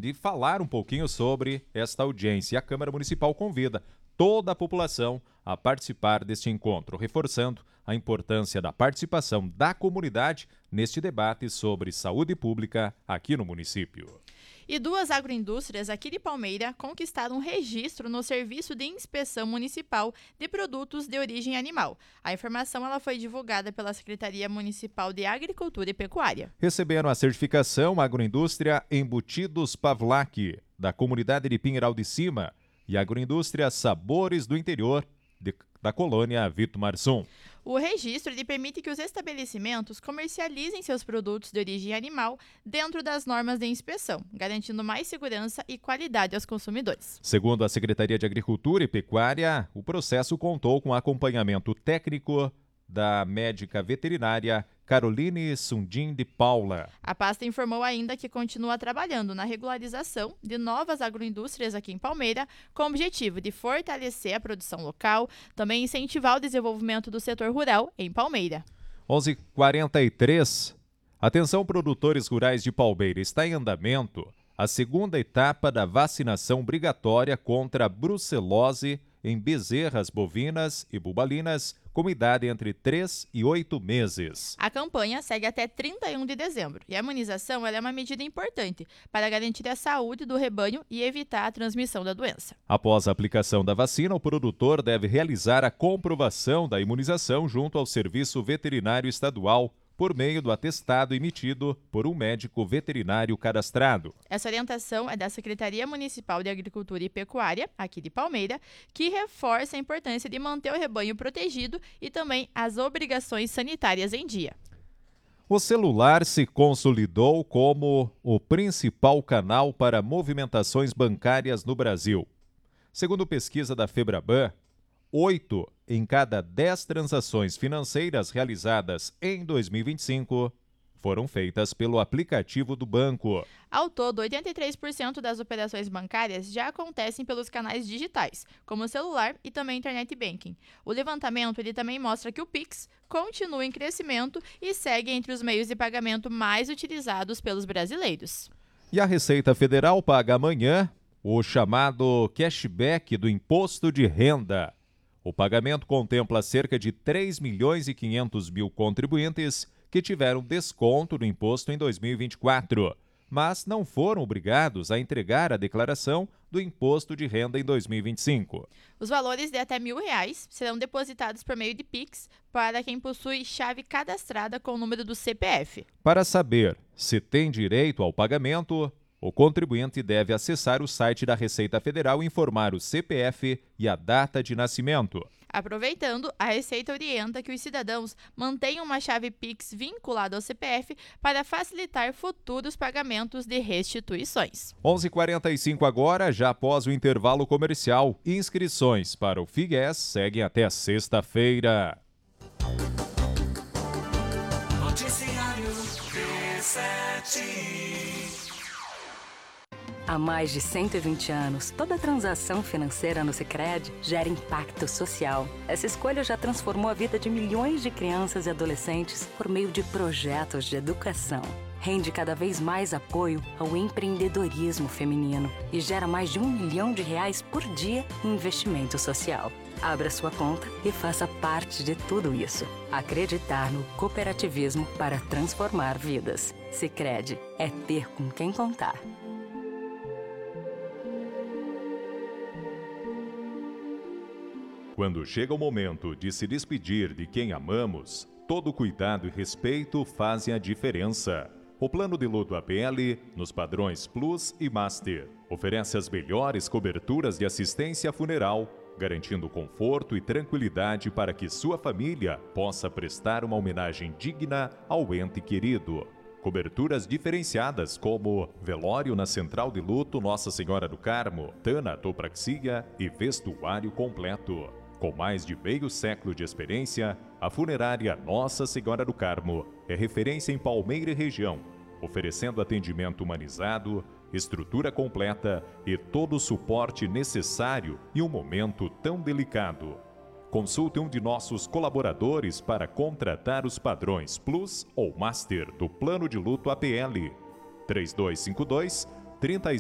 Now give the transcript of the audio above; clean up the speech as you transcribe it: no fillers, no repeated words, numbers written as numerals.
de falar um pouquinho sobre esta audiência. A Câmara Municipal convida toda a população a participar deste encontro, reforçando a importância da participação da comunidade neste debate sobre saúde pública aqui no município. E 2 agroindústrias aqui de Palmeira conquistaram um registro no Serviço de Inspeção Municipal de Produtos de Origem Animal. A informação ela foi divulgada pela Secretaria Municipal de Agricultura e Pecuária. Receberam a certificação a agroindústria Embutidos Pavlak, da comunidade de Pinheiral de Cima, e a agroindústria Sabores do Interior, da colônia Vitor Marsum. O registro ele permite que os estabelecimentos comercializem seus produtos de origem animal dentro das normas de inspeção, garantindo mais segurança e qualidade aos consumidores. Segundo a Secretaria de Agricultura e Pecuária, o processo contou com acompanhamento técnico da médica veterinária Caroline Sundim de Paula. A pasta informou ainda que continua trabalhando na regularização de novas agroindústrias aqui em Palmeira, com o objetivo de fortalecer a produção local, também incentivar o desenvolvimento do setor rural em Palmeira. 11h43. Atenção, produtores rurais de Palmeira, está em andamento a segunda etapa da vacinação obrigatória contra a brucelose em bezerras bovinas e bubalinas com idade entre 3 e 8 meses. A campanha segue até 31 de dezembro e a imunização ela é uma medida importante para garantir a saúde do rebanho e evitar a transmissão da doença. Após a aplicação da vacina, o produtor deve realizar a comprovação da imunização junto ao Serviço Veterinário Estadual por meio do atestado emitido por um médico veterinário cadastrado. Essa orientação é da Secretaria Municipal de Agricultura e Pecuária, aqui de Palmeira, que reforça a importância de manter o rebanho protegido e também as obrigações sanitárias em dia. O celular se consolidou como o principal canal para movimentações bancárias no Brasil. Segundo pesquisa da Febraban, 8 em cada 10 transações financeiras realizadas em 2025 foram feitas pelo aplicativo do banco. Ao todo, 83% das operações bancárias já acontecem pelos canais digitais, como o celular e também internet banking. O levantamento ele também mostra que o Pix continua em crescimento e segue entre os meios de pagamento mais utilizados pelos brasileiros. E a Receita Federal paga amanhã o chamado cashback do Imposto de Renda. O pagamento contempla cerca de 3 milhões e 500 mil contribuintes que tiveram desconto no imposto em 2024, mas não foram obrigados a entregar a declaração do imposto de renda em 2025. Os valores de até R$1.000 serão depositados por meio de Pix para quem possui chave cadastrada com o número do CPF. Para saber se tem direito ao pagamento, o contribuinte deve acessar o site da Receita Federal e informar o CPF e a data de nascimento. Aproveitando, a Receita orienta que os cidadãos mantenham uma chave Pix vinculada ao CPF para facilitar futuros pagamentos de restituições. 11h45 agora, já após o intervalo comercial. Inscrições para o FIGES seguem até sexta-feira. Noticiário V7. Há mais de 120 anos, toda transação financeira no Sicredi gera impacto social. Essa escolha já transformou a vida de milhões de crianças e adolescentes por meio de projetos de educação. Rende cada vez mais apoio ao empreendedorismo feminino e gera mais de R$1 milhão por dia em investimento social. Abra sua conta e faça parte de tudo isso. Acreditar no cooperativismo para transformar vidas. Sicredi é ter com quem contar. Quando chega o momento de se despedir de quem amamos, todo cuidado e respeito fazem a diferença. O plano de luto APL, nos padrões Plus e Master, oferece as melhores coberturas de assistência funeral, garantindo conforto e tranquilidade para que sua família possa prestar uma homenagem digna ao ente querido. Coberturas diferenciadas como velório na Central de Luto Nossa Senhora do Carmo, tanatopraxia e vestuário completo. Com mais de meio século de experiência, a funerária Nossa Senhora do Carmo é referência em Palmeira e região, oferecendo atendimento humanizado, estrutura completa e todo o suporte necessário em um momento tão delicado. Consulte um de nossos colaboradores para contratar os padrões Plus ou Master do Plano de Luto APL. 3252-37